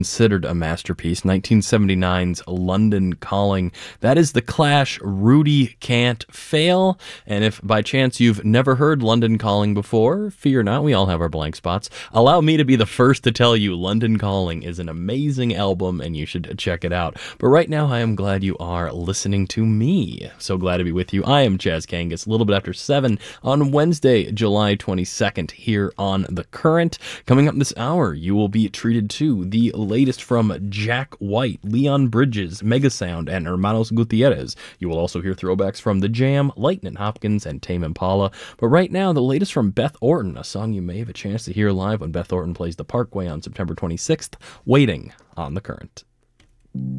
Considered a masterpiece, 1979's London Calling. That is The Clash, Rudy Can't Fail. And if by chance you've never heard London Calling before, fear not, we all have our blank spots. Allow me to be the first to tell you London Calling is an amazing album and you should check it out. But right now, I am glad you are listening to me. So glad to be with you. I am Chaz Kangas, a little bit after 7 on Wednesday, July 22nd, here on The Current. Coming up this hour, you will be treated to the latest from Jack White, Leon Bridges, Megasound, and Hermanos Gutierrez. You will also hear throwbacks from The Jam, Lightnin' Hopkins, and Tame Impala. But right now, the latest from Beth Orton, a song you may have a chance to hear live when Beth Orton plays the Parkway on September 26th, Waiting on The Current.